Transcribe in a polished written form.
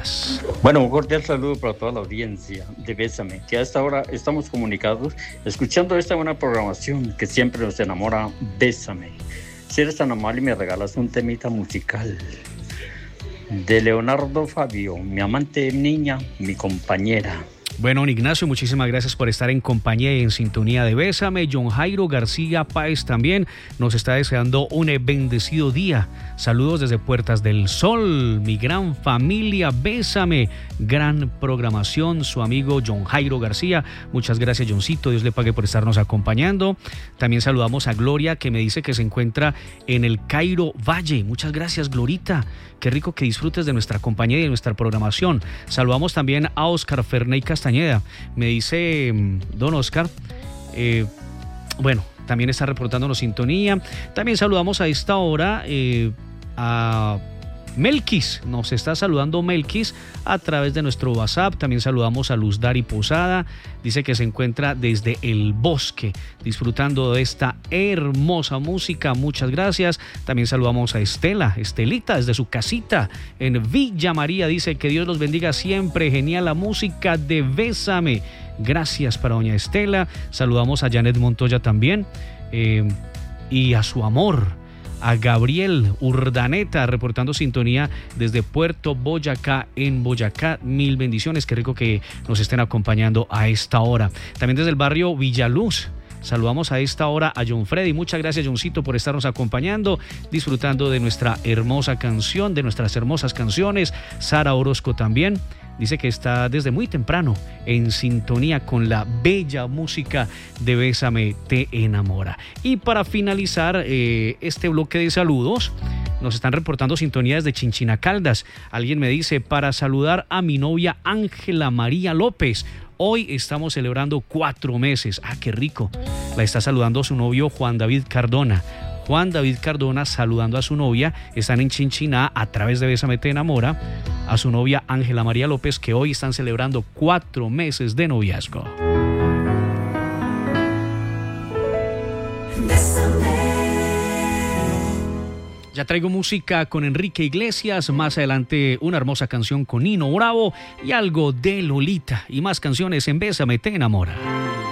días. Bueno, un cordial saludo para toda la audiencia de Bésame, que a esta hora estamos comunicados escuchando esta buena programación que siempre nos enamora. Bésame. Si eres tan amable y me regalas un temita musical de Leonardo Fabio, mi amante niña, mi compañera. Bueno, don Ignacio, muchísimas gracias por estar en compañía y en sintonía de Bésame. John Jairo García Páez también nos está deseando un bendecido día. Saludos desde Puertas del Sol, mi gran familia, Bésame. Gran programación, su amigo John Jairo García. Muchas gracias, Johncito, Dios le pague por estarnos acompañando. También saludamos a Gloria, que me dice que se encuentra en el Cairo Valle. Muchas gracias, Glorita. Qué rico que disfrutes de nuestra compañía y de nuestra programación. Saludamos también a Oscar Ferney Castañeda. Me dice don Oscar, bueno, también está reportándonos sintonía. También saludamos a esta hora a Melquis, nos está saludando Melquis a través de nuestro WhatsApp. También saludamos a Luz Dari Posada, dice que se encuentra desde el bosque disfrutando de esta hermosa música, muchas gracias. También saludamos a Estelita desde su casita en Villa María, dice que Dios los bendiga siempre, genial la música de Bésame, gracias para doña Estela. Saludamos a Janet Montoya también y a su amor, a Gabriel Urdaneta, reportando sintonía desde Puerto Boyacá, en Boyacá. Mil bendiciones, qué rico que nos estén acompañando a esta hora. También desde el barrio Villaluz, saludamos a esta hora a John Freddy. Muchas gracias, Johncito, por estarnos acompañando, disfrutando de nuestra hermosa canción, de nuestras hermosas canciones. Sara Orozco también dice que está desde muy temprano en sintonía con la bella música de Bésame te enamora. Y para finalizar este bloque de saludos, nos están reportando sintonía desde Chinchina Caldas. Alguien me dice, para saludar a mi novia Ángela María López. Hoy estamos celebrando 4 meses. Ah, qué rico. La está saludando su novio Juan David Cardona. Juan David Cardona saludando a su novia. Están en Chinchiná a través de Bésame te enamora. A su novia Ángela María López, que hoy están celebrando 4 meses de noviazgo. Ya traigo música con Enrique Iglesias, más adelante una hermosa canción con Nino Bravo y algo de Lolita y más canciones en Bésame te enamora.